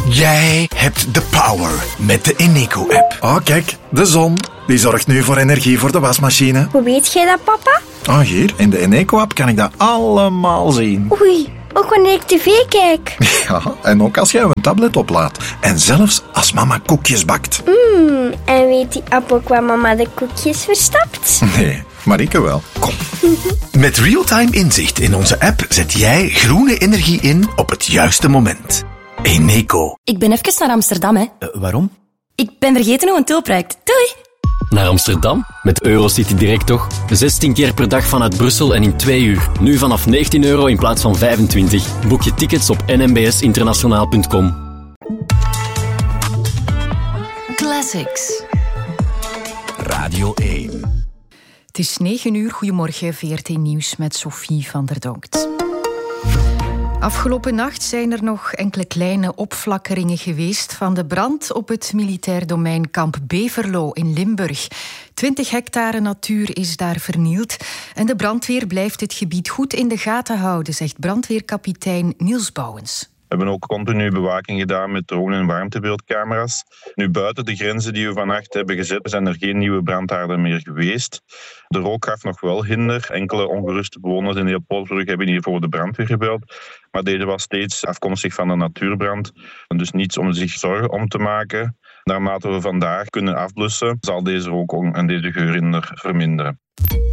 Jij hebt de power met de Eneco-app. Oh, kijk, de zon. Die zorgt nu voor energie voor de wasmachine. Hoe weet jij dat, papa? Oh, hier, in de Eneco-app kan ik dat allemaal zien. Oei, ook wanneer ik tv kijk. Ja, en ook als jij een tablet oplaadt. En zelfs als mama koekjes bakt. En weet die app ook waar mama de koekjes verstapt? Nee, Marieke wel. Kom. Met real-time inzicht in onze app zet jij groene energie in op het juiste moment. Eneco. Ik ben even naar Amsterdam, hè. Waarom? Ik ben vergeten hoe een tulproject. Doei! Naar Amsterdam? Met Eurocity Direct toch? 16 keer per dag vanuit Brussel en in 2 uur. Nu vanaf €19 in plaats van 25. Boek je tickets op nmbsinternationaal.com. Classics. Radio 1. Het is 9 uur. Goedemorgen, VRT Nieuws met Sophie van der Donkt. Afgelopen nacht zijn er nog enkele kleine opflakkeringen geweest van de brand op het militair domein Kamp Beverlo in Limburg. 20 hectare natuur is daar vernield en de brandweer blijft het gebied goed in de gaten houden, zegt brandweerkapitein Niels Bouwens. We hebben ook continu bewaking gedaan met drone- en warmtebeeldcamera's. Nu, buiten de grenzen die we vannacht hebben gezet, zijn er geen nieuwe brandhaarden meer geweest. De rook gaf nog wel hinder. Enkele ongeruste bewoners in Leopoldsbrug hebben hiervoor de brandweer gebeld. Maar deze was steeds afkomstig van een natuurbrand. En dus niets om zich zorgen om te maken. Naarmate we vandaag kunnen afblussen, zal deze rook en deze geurhinder verminderen.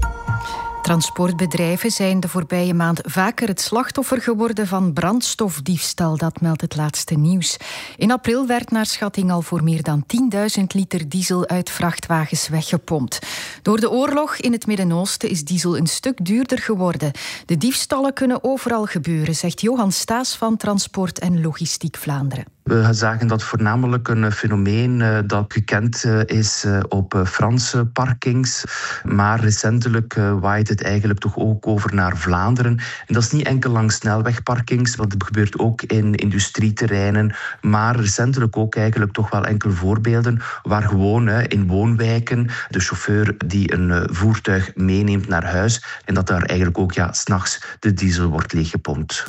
Transportbedrijven zijn de voorbije maand vaker het slachtoffer geworden van brandstofdiefstal, dat meldt het laatste nieuws. In april werd naar schatting al voor meer dan 10.000 liter diesel uit vrachtwagens weggepompt. Door de oorlog in het Midden-Oosten is diesel een stuk duurder geworden. De diefstallen kunnen overal gebeuren, zegt Johan Staes van Transport en Logistiek Vlaanderen. We zagen dat voornamelijk een fenomeen dat gekend is op Franse parkings. Maar recentelijk waait het eigenlijk toch ook over naar Vlaanderen. En dat is niet enkel langs snelwegparkings, want het gebeurt ook in industrieterreinen. Maar recentelijk ook eigenlijk toch wel enkele voorbeelden waar gewoon in woonwijken de chauffeur die een voertuig meeneemt naar huis en dat daar eigenlijk ook 's nachts de diesel wordt leeggepompt.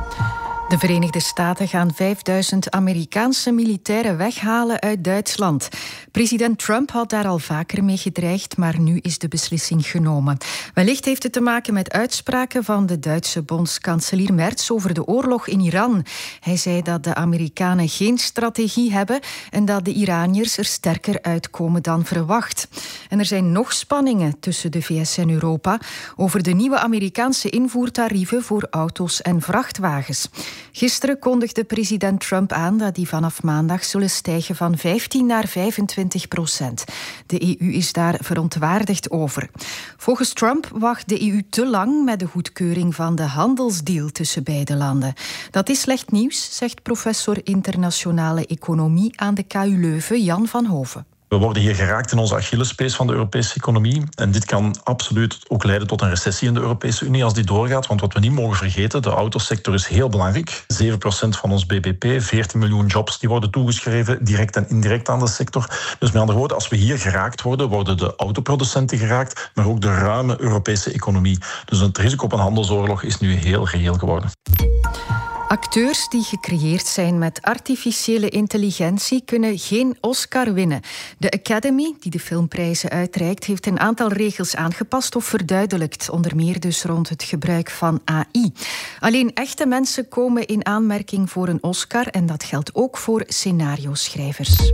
De Verenigde Staten gaan 5000 Amerikaanse militairen weghalen uit Duitsland. President Trump had daar al vaker mee gedreigd, maar nu is de beslissing genomen. Wellicht heeft het te maken met uitspraken van de Duitse bondskanselier Merz over de oorlog in Iran. Hij zei dat de Amerikanen geen strategie hebben en dat de Iraniërs er sterker uitkomen dan verwacht. En er zijn nog spanningen tussen de VS en Europa over de nieuwe Amerikaanse invoertarieven voor auto's en vrachtwagens. Gisteren kondigde president Trump aan dat die vanaf maandag zullen stijgen van 15 naar 25%. De EU is daar verontwaardigd over. Volgens Trump wacht de EU te lang met de goedkeuring van de handelsdeal tussen beide landen. Dat is slecht nieuws, zegt professor internationale economie aan de KU Leuven, Jan van Hoven. We worden hier geraakt in onze Achillespees van de Europese economie. En dit kan absoluut ook leiden tot een recessie in de Europese Unie als die doorgaat. Want wat we niet mogen vergeten, de autosector is heel belangrijk. 7% van ons bbp, 14 miljoen jobs, die worden toegeschreven, direct en indirect aan de sector. Dus met andere woorden, als we hier geraakt worden, worden de autoproducenten geraakt, maar ook de ruime Europese economie. Dus het risico op een handelsoorlog is nu heel reëel geworden. Acteurs die gecreëerd zijn met artificiële intelligentie kunnen geen Oscar winnen. De Academy, die de filmprijzen uitreikt, heeft een aantal regels aangepast of verduidelijkt. Onder meer dus rond het gebruik van AI. Alleen echte mensen komen in aanmerking voor een Oscar en dat geldt ook voor scenario-schrijvers.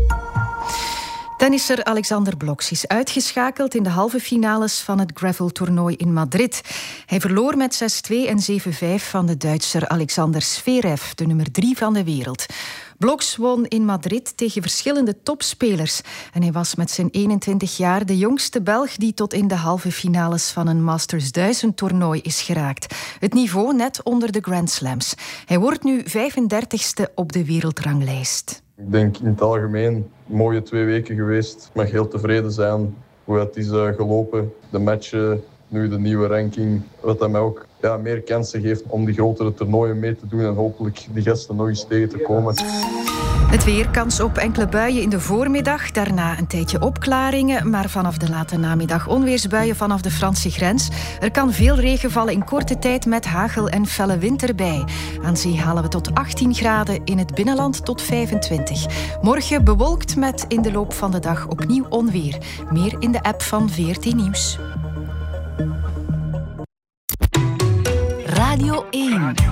Tennisser Alexander Bloksch is uitgeschakeld in de halve finales van het graveltoernooi in Madrid. Hij verloor met 6-2 en 7-5 van de Duitser Alexander Zverev, de nummer 3 van de wereld. Bloksch won in Madrid tegen verschillende topspelers. En hij was met zijn 21 jaar de jongste Belg die tot in de halve finales van een Masters 1000-toernooi is geraakt. Het niveau net onder de Grand Slams. Hij wordt nu 35ste op de wereldranglijst. Ik denk in het algemeen mooie 2 weken geweest. Ik mag heel tevreden zijn hoe het is gelopen. De matchen nu de nieuwe ranking, wat dat mij ook meer kansen geeft om die grotere toernooien mee te doen en hopelijk die gasten nog eens tegen te komen. Het weer, kans op enkele buien in de voormiddag. Daarna een tijdje opklaringen, maar vanaf de late namiddag onweersbuien vanaf de Franse grens. Er kan veel regen vallen in korte tijd met hagel en felle wind erbij. Aan zee halen we tot 18 graden, in het binnenland tot 25. Morgen bewolkt met in de loop van de dag opnieuw onweer. Meer in de app van VRT Nieuws. Radio 1.